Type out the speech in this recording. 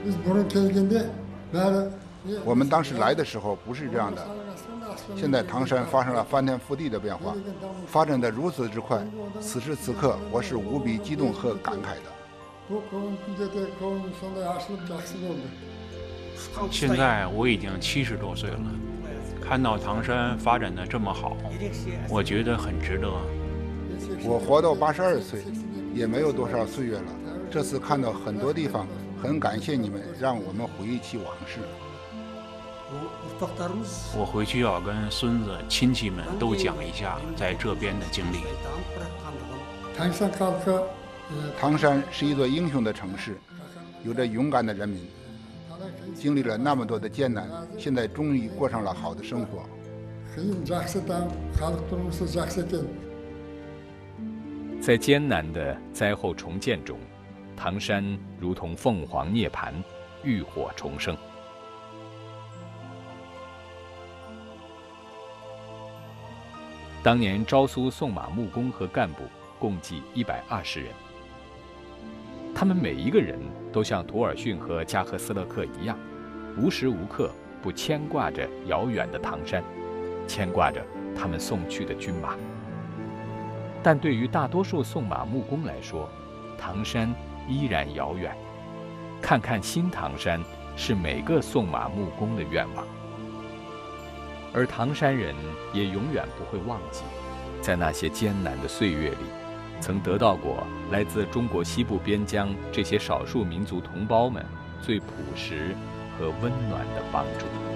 我们当时来的时候不是这样的，现在唐山发生了翻天覆地的变化，发展得如此之快，此时此刻我是无比激动和感慨的。 现在我已经70多岁了，看到唐山发展得这么好，我觉得很值得。 我活到82岁，也没有多少岁月了。这次看到很多地方，很感谢你们，让我们回忆起往事。 我回去要跟孙子、亲戚们都讲一下在这边的经历。 唐山是一座英雄的城市，有着勇敢的人民，经历了那么多的艰难，现在终于过上了好的生活。 在艰难的灾后重建中，唐山如同凤凰涅槃，浴火重生。当年招苏送马木工和干部共计120人，他们每一个人都像图尔逊和加赫斯勒克一样，无时无刻不牵挂着遥远的唐山，牵挂着他们送去的军马。但对于大多数送马木工来说，唐山依然遥远。看看新唐山，是每个送马木工的愿望。而唐山人也永远不会忘记，在那些艰难的岁月里，曾得到过来自中国西部边疆这些少数民族同胞们最朴实和温暖的帮助。